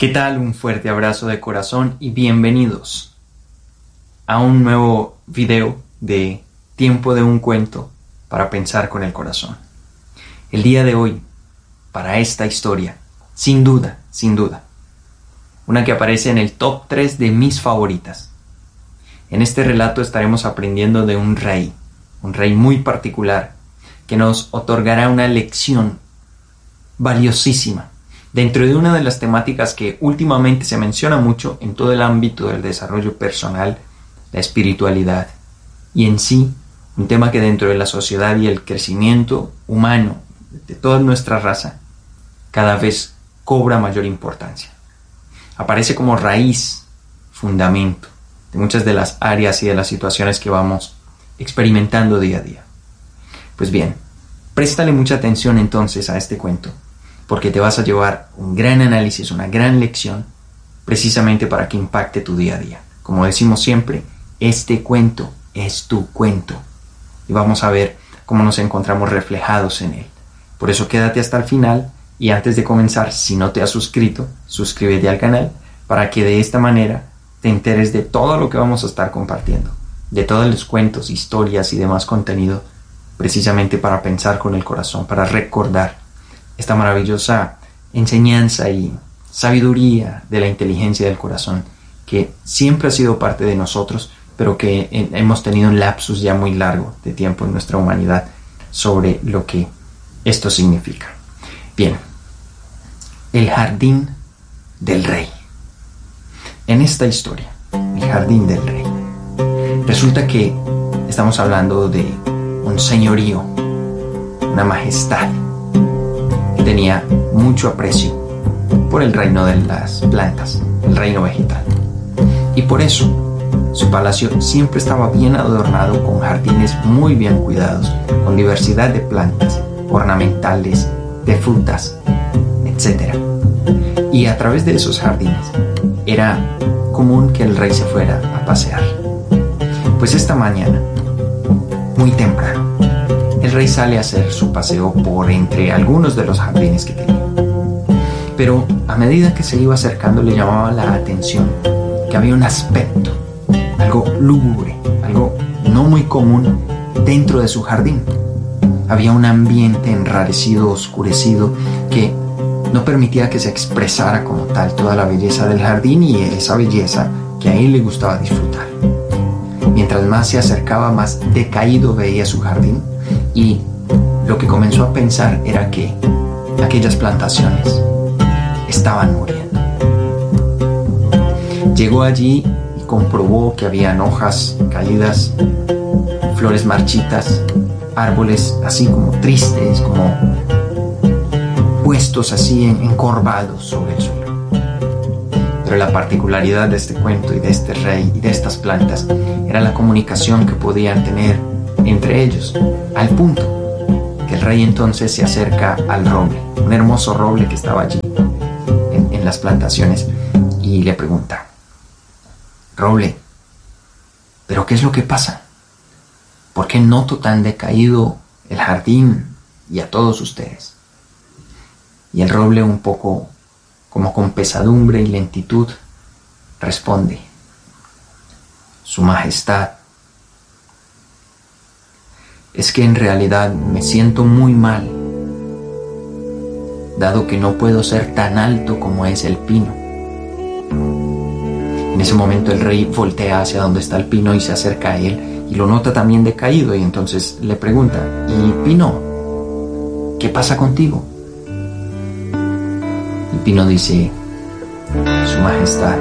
¿Qué tal? Un fuerte abrazo de corazón y bienvenidos a un nuevo video de Tiempo de un cuento para pensar con el corazón. El día de hoy, para esta historia, sin duda, una que aparece en el top 3 de mis favoritas. En este relato estaremos aprendiendo de un rey muy particular, que nos otorgará una lección valiosísima dentro de una de las temáticas que últimamente se menciona mucho en todo el ámbito del desarrollo personal, la espiritualidad, y en sí, un tema que dentro de la sociedad y el crecimiento humano de toda nuestra raza, cada vez cobra mayor importancia. Aparece como raíz, fundamento de muchas de las áreas y de las situaciones que vamos experimentando día a día. Pues bien, préstale mucha atención entonces a este cuento, porque te vas a llevar un gran análisis, una gran lección, precisamente para que impacte tu día a día. Como decimos siempre, este cuento es tu cuento, y vamos a ver cómo nos encontramos reflejados en él. Por eso quédate hasta el final, y antes de comenzar, si no te has suscrito, suscríbete al canal, para que de esta manera te enteres de todo lo que vamos a estar compartiendo, de todos los cuentos, historias y demás contenido, precisamente para pensar con el corazón, para recordar esta maravillosa enseñanza y sabiduría de la inteligencia del corazón, que siempre ha sido parte de nosotros, pero que hemos tenido un lapsus ya muy largo de tiempo en nuestra humanidad sobre lo que esto significa. Bien, el jardín del rey. En esta historia, el jardín del rey, resulta que estamos hablando de un señorío, una majestad, que tenía mucho aprecio por el reino de las plantas, el reino vegetal. Y por eso su palacio siempre estaba bien adornado con jardines muy bien cuidados, con diversidad de plantas ornamentales, de frutas, etc. Y a través de esos jardines era común que el rey se fuera a pasear. Pues esta mañana, muy temprano, el rey sale a hacer su paseo por entre algunos de los jardines que tenía. Pero a medida que se iba acercando le llamaba la atención que había un aspecto, algo lúgubre, algo no muy común dentro de su jardín. Había un ambiente enrarecido, oscurecido, que no permitía que se expresara como tal toda la belleza del jardín y esa belleza que a él le gustaba disfrutar. Mientras más se acercaba, más decaído veía su jardín, y lo que comenzó a pensar era que aquellas plantaciones estaban muriendo. Llegó allí y comprobó que habían hojas caídas, flores marchitas, árboles así como tristes, como puestos así encorvados sobre el suelo. Pero la particularidad de este cuento y de este rey y de estas plantas era la comunicación que podían tener entre ellos, al punto que el rey entonces se acerca al roble, un hermoso roble que estaba allí en las plantaciones, y le pregunta: roble, ¿pero qué es lo que pasa? ¿Por qué noto tan decaído el jardín y a todos ustedes? Y el roble, un poco como con pesadumbre y lentitud, responde: Su Majestad, es que en realidad me siento muy mal, dado que no puedo ser tan alto como es el pino. En ese momento el rey voltea hacia donde está el pino y se acerca a él, y lo nota también decaído, y entonces le pregunta: ¿y Pino, qué pasa contigo? Y Pino dice: Su Majestad,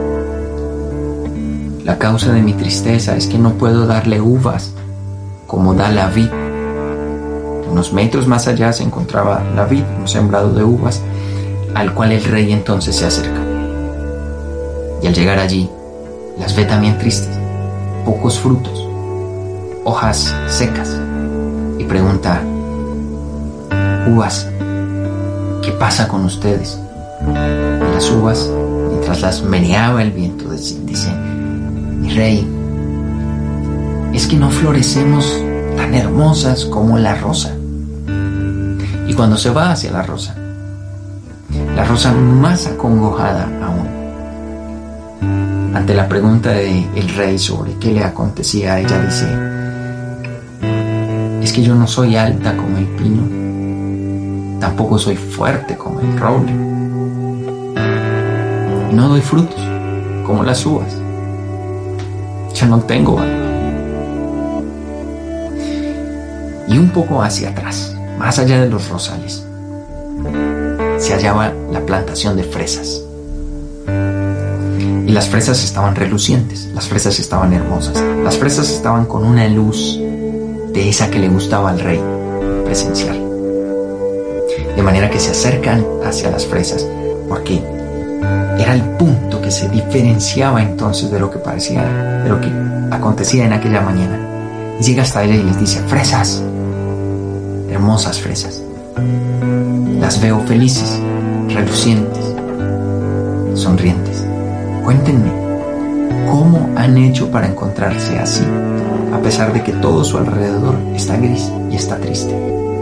la causa de mi tristeza es que no puedo darle uvas como da la vid. Unos metros más allá se encontraba la vid, un sembrado de uvas, al cual el rey entonces se acerca. Y al llegar allí, las ve también tristes, pocos frutos, hojas secas, y pregunta: uvas, ¿qué pasa con ustedes? Y las uvas, mientras las meneaba el viento, dicen: mi rey, es que no florecemos tan hermosas como la rosa. Y cuando se va hacia la rosa, la rosa más acongojada aún. Ante la pregunta del rey sobre qué le acontecía, ella dice: es que yo no soy alta como el pino, tampoco soy fuerte como el roble, y no doy frutos como las uvas. Yo no tengo valor. Y un poco hacia atrás, más allá de los rosales, se hallaba la plantación de fresas. Y las fresas estaban relucientes, las fresas estaban hermosas, las fresas estaban con una luz de esa que le gustaba al rey presenciar. De manera que se acercan hacia las fresas, porque era el punto que se diferenciaba entonces de lo que parecía, de lo que acontecía en aquella mañana. Y llega hasta ella y les dice: fresas, hermosas fresas. Las veo felices, relucientes, sonrientes. Cuéntenme, ¿cómo han hecho para encontrarse así, a pesar de que todo su alrededor está gris y está triste?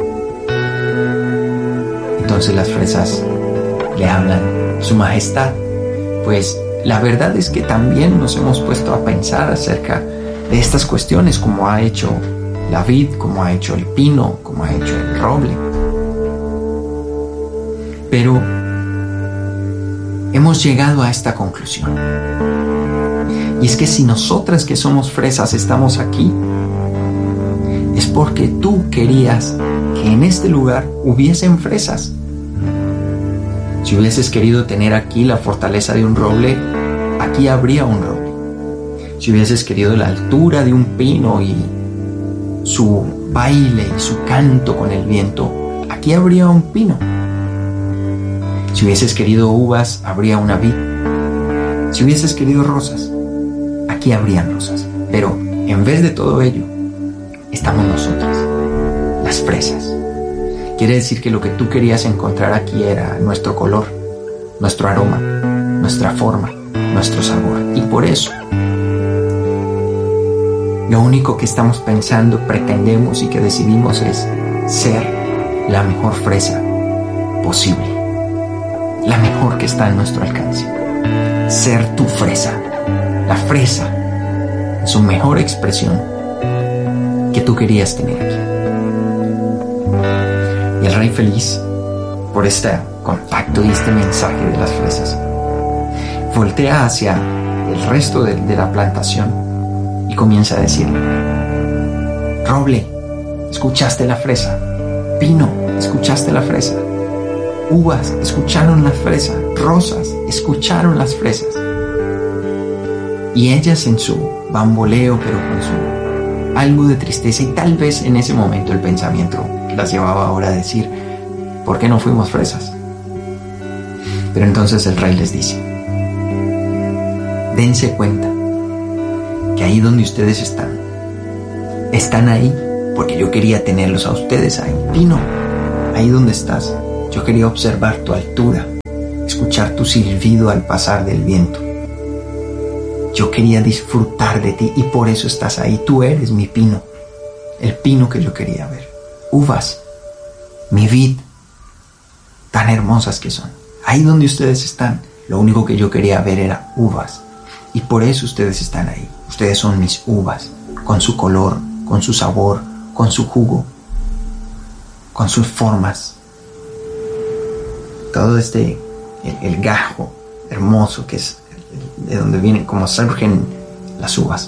Entonces las fresas le hablan: Su Majestad, pues la verdad es que también nos hemos puesto a pensar acerca de estas cuestiones, como ha hecho la vid, como ha hecho el pino, como ha hecho el roble. Pero hemos llegado a esta conclusión. Y es que si nosotras que somos fresas estamos aquí, es porque tú querías que en este lugar hubiesen fresas. Si hubieses querido tener aquí la fortaleza de un roble, aquí habría un roble. Si hubieses querido la altura de un pino y su baile y su canto con el viento, aquí habría un pino. Si hubieses querido uvas, habría una vid. Si hubieses querido rosas, aquí habrían rosas. Pero en vez de todo ello, estamos nosotras, las fresas. Quiere decir que lo que tú querías encontrar aquí era nuestro color, nuestro aroma, nuestra forma, nuestro sabor. Y por eso, lo único que estamos pensando, pretendemos y que decidimos es ser la mejor fresa posible, la mejor que está a nuestro alcance. Ser tu fresa, la fresa en su mejor expresión que tú querías tener aquí. Y el rey, feliz por este contacto y este mensaje de las fresas, voltea hacia el resto de la plantación y comienza a decirle: roble, ¿escuchaste la fresa? Pino, ¿escuchaste la fresa? Uvas, ¿escucharon la fresa? Rosas, ¿escucharon las fresas? Y ellas, en su bamboleo, pero con su algo de tristeza, y tal vez en ese momento el pensamiento las llevaba ahora a decir: ¿por qué no fuimos fresas? Pero entonces el rey les dice: dense cuenta que ahí donde ustedes están ahí porque yo quería tenerlos a ustedes ahí. Pino, ahí donde estás, yo quería observar tu altura, escuchar tu silbido al pasar del viento. Yo quería disfrutar de ti y por eso estás ahí. Tú eres mi pino, el pino que yo quería ver. Uvas, mi vid, tan hermosas que son. Ahí donde ustedes están, lo único que yo quería ver era uvas. Y por eso ustedes están ahí. Ustedes son mis uvas, con su color, con su sabor, con su jugo, con sus formas. Todo el gajo hermoso que es de donde vienen, como surgen las uvas.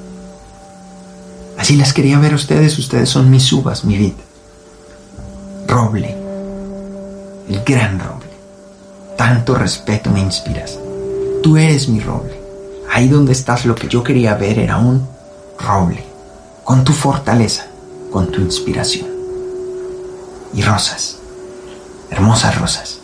Así las quería ver ustedes. Ustedes son mis uvas, mi vid. Roble, el gran roble. Tanto respeto me inspiras. Tú eres mi roble. Ahí donde estás, lo que yo quería ver era un roble, con tu fortaleza, con tu inspiración. Y rosas, hermosas rosas.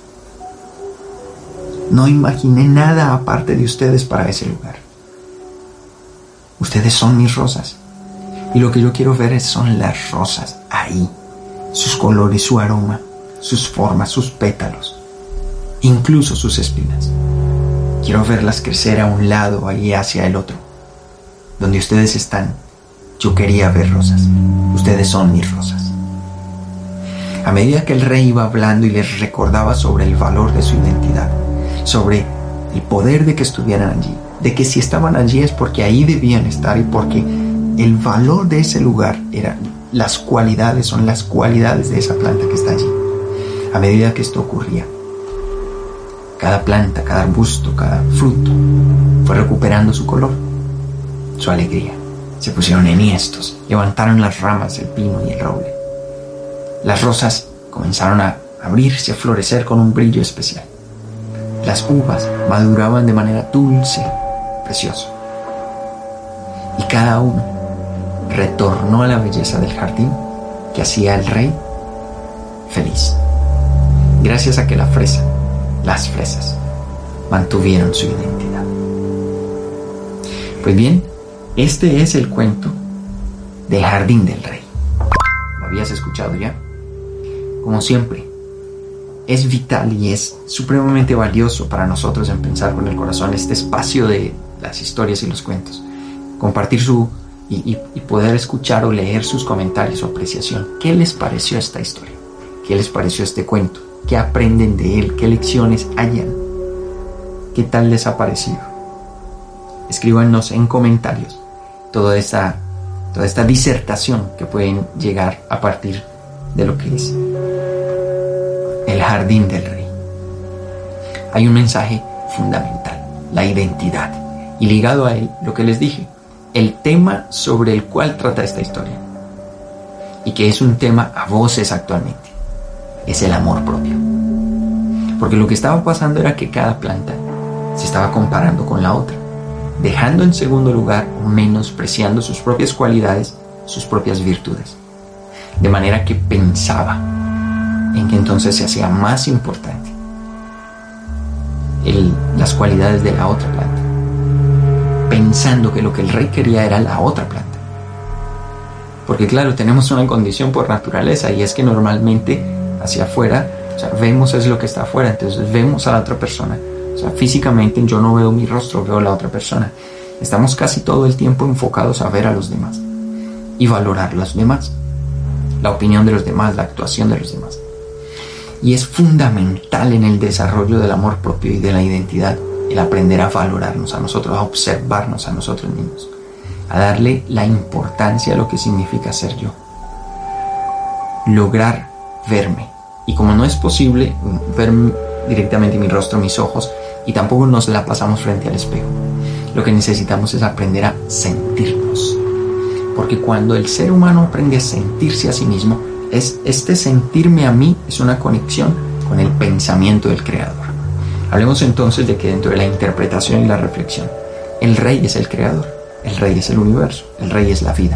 No imaginé nada aparte de ustedes para ese lugar. Ustedes son mis rosas. Y lo que yo quiero ver son las rosas ahí. Sus colores, su aroma, sus formas, sus pétalos, incluso sus espinas. Quiero verlas crecer a un lado, ahí hacia el otro. Donde ustedes están, yo quería ver rosas. Ustedes son mis rosas. A medida que el rey iba hablando y les recordaba sobre el valor de su identidad, sobre el poder de que estuvieran allí, de que si estaban allí es porque ahí debían estar y porque el valor de ese lugar son las cualidades de esa planta que está allí. A medida que esto ocurría, cada planta, cada arbusto, cada fruto fue recuperando su color, su alegría. Se pusieron enhiestos, levantaron las ramas del pino y el roble. Las rosas comenzaron a abrirse, a florecer con un brillo especial. Las uvas maduraban de manera dulce, preciosa. Y cada uno retornó a la belleza del jardín que hacía al rey feliz. Gracias a que las fresas, mantuvieron su identidad. Pues bien, este es el cuento del jardín del rey. ¿Lo habías escuchado ya? Como siempre, es vital y es supremamente valioso para nosotros en Pensar con el Corazón este espacio de las historias y los cuentos. Compartir y poder escuchar o leer sus comentarios o apreciación. ¿Qué les pareció esta historia? ¿Qué les pareció este cuento? ¿Qué aprenden de él? ¿Qué lecciones hayan? ¿Qué tal les ha parecido? Escríbanos en comentarios toda esta disertación que pueden llegar a partir de lo que es el jardín del rey. Hay un mensaje fundamental, la identidad, y ligado a él, lo que les dije, el tema sobre el cual trata esta historia, y que es un tema a voces actualmente, es el amor propio. Porque lo que estaba pasando era que cada planta se estaba comparando con la otra, dejando en segundo lugar o menospreciando sus propias cualidades, sus propias virtudes, de manera que pensaba en que entonces se hacía más importante las cualidades de la otra planta, pensando que lo que el rey quería era la otra planta. Porque claro, tenemos una condición por naturaleza, y es que normalmente hacia afuera, vemos es lo que está afuera, entonces vemos a la otra persona. Físicamente yo no veo mi rostro, veo a la otra persona. Estamos casi todo el tiempo enfocados a ver a los demás y valorar a los demás, la opinión de los demás, la actuación de los demás. Y es fundamental en el desarrollo del amor propio y de la identidad el aprender a valorarnos a nosotros, a observarnos a nosotros mismos, a darle la importancia a lo que significa ser yo. Lograr verme. Y como no es posible ver directamente mi rostro, mis ojos, y tampoco nos la pasamos frente al espejo, lo que necesitamos es aprender a sentirnos. Porque cuando el ser humano aprende a sentirse a sí mismo, este sentirme a mí es una conexión con el pensamiento del Creador. Hablemos entonces de que dentro de la interpretación y la reflexión, el rey es el Creador, el rey es el universo, el rey es la vida.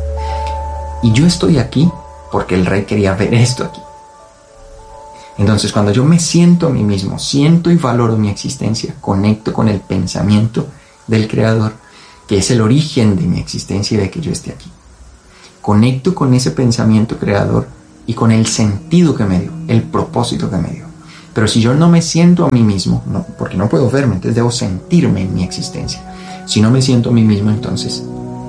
Y yo estoy aquí porque el rey quería ver esto aquí. Entonces, cuando yo me siento a mí mismo, siento y valoro mi existencia, conecto con el pensamiento del Creador, que es el origen de mi existencia y de que yo esté aquí. Conecto con ese pensamiento creador y con el sentido que me dio, el propósito que me dio. Pero si yo no me siento a mí mismo, no, porque no puedo verme, entonces debo sentirme en mi existencia. Si no me siento a mí mismo, entonces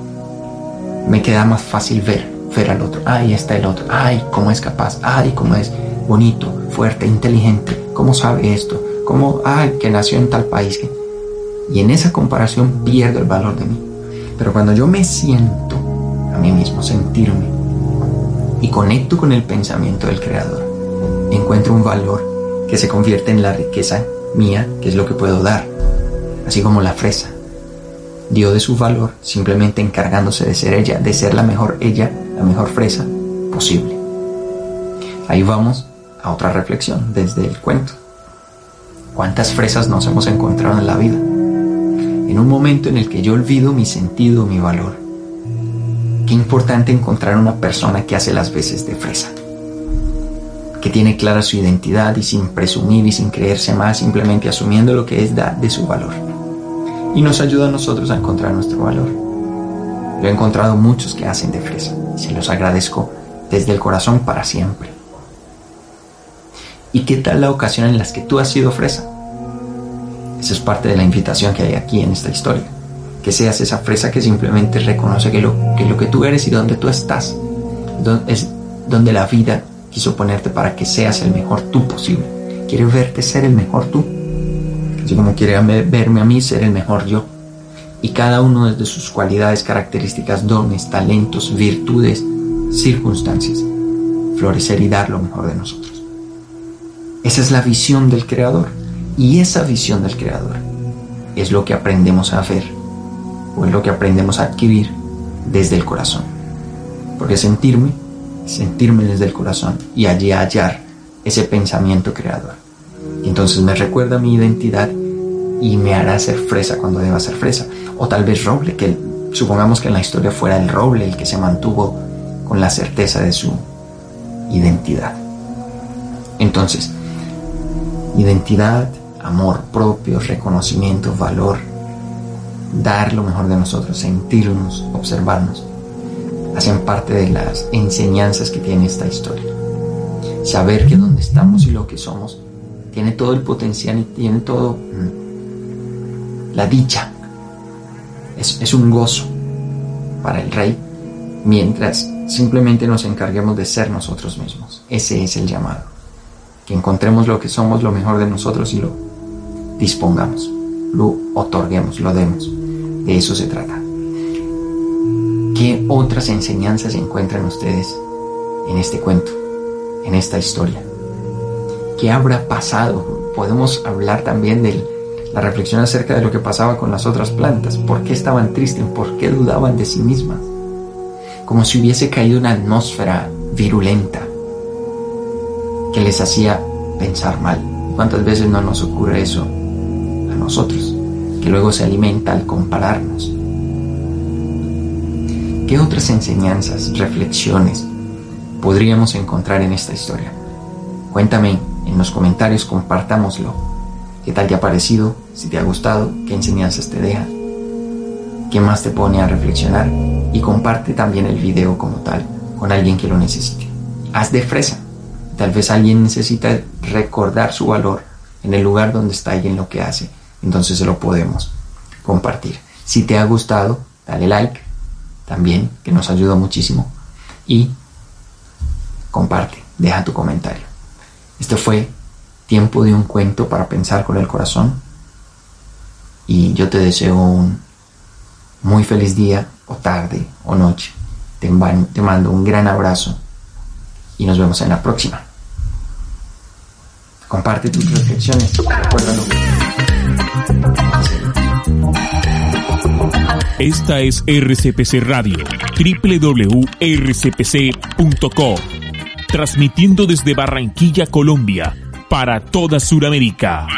me queda más fácil ver al otro. Ahí está el otro. Ay, cómo es capaz. Ay, cómo es bonito, fuerte, inteligente. Cómo sabe esto. Cómo, ay, que nació en tal país. Y en esa comparación pierdo el valor de mí. Pero cuando yo me siento a mí mismo, sentirme, y conecto con el pensamiento del Creador, encuentro un valor que se convierte en la riqueza mía, que es lo que puedo dar. Así como la fresa dio de su valor simplemente encargándose de ser ella, de ser la mejor fresa posible. Ahí vamos a otra reflexión desde el cuento. ¿Cuántas fresas nos hemos encontrado en la vida? En un momento en el que yo olvido mi sentido, mi valor. Qué importante encontrar una persona que hace las veces de fresa, que tiene clara su identidad y sin presumir y sin creerse más, simplemente asumiendo lo que es de su valor. Y nos ayuda a nosotros a encontrar nuestro valor. Yo he encontrado muchos que hacen de fresa y se los agradezco desde el corazón para siempre. ¿Y qué tal la ocasión en las que tú has sido fresa? Esa es parte de la invitación que hay aquí en esta historia. Que seas esa fresa que simplemente reconoce que lo que tú eres y donde tú estás es donde la vida quiso ponerte para que seas el mejor tú posible. Quiere verte ser el mejor tú, así como quiere verme a mí ser el mejor yo. Y cada uno desde sus cualidades, características, dones, talentos, virtudes, circunstancias, florecer y dar lo mejor de nosotros. Esa es la visión del Creador. Y esa visión del Creador es lo que aprendemos a ver, o es lo que aprendemos a adquirir desde el corazón. Porque sentirme desde el corazón y allí hallar ese pensamiento creador. Y entonces me recuerda mi identidad y me hará ser fresa cuando deba ser fresa. O tal vez roble, que supongamos que en la historia fuera el roble el que se mantuvo con la certeza de su identidad. Entonces, identidad, amor propio, reconocimiento, valor, dar lo mejor de nosotros, sentirnos, observarnos, hacen parte de las enseñanzas que tiene esta historia. Saber que donde estamos y lo que somos tiene todo el potencial y tiene todo la dicha. Es un gozo para el rey, mientras simplemente nos encarguemos de ser nosotros mismos. Ese es el llamado. Que encontremos lo que somos, lo mejor de nosotros y lo dispongamos, lo otorguemos, lo demos. De eso se trata. ¿Qué otras enseñanzas encuentran ustedes en este cuento, en esta historia? ¿Qué habrá pasado? Podemos hablar también de la reflexión acerca de lo que pasaba con las otras plantas. ¿Por qué estaban tristes? ¿Por qué dudaban de sí mismas? Como si hubiese caído una atmósfera virulenta que les hacía pensar mal. ¿Cuántas veces no nos ocurre eso a nosotros? Que luego se alimenta al compararnos. ¿Qué otras enseñanzas, reflexiones podríamos encontrar en esta historia? Cuéntame en los comentarios, compartámoslo. ¿Qué tal te ha parecido? Si te ha gustado, ¿qué enseñanzas te deja? ¿Qué más te pone a reflexionar? Y comparte también el video como tal con alguien que lo necesite. Haz de fresa. Tal vez alguien necesita recordar su valor en el lugar donde está y en lo que hace. Entonces se lo podemos compartir. Si te ha gustado, dale like también, que nos ayuda muchísimo. Y comparte, deja tu comentario. Este fue Tiempo de un Cuento para Pensar con el Corazón. Y yo te deseo un muy feliz día, o tarde, o noche. Te mando un gran abrazo y nos vemos en la próxima. Comparte tus reflexiones, recuérdalo. Esta es RCPC Radio, www.rcpc.co, transmitiendo desde Barranquilla, Colombia, para toda Sudamérica.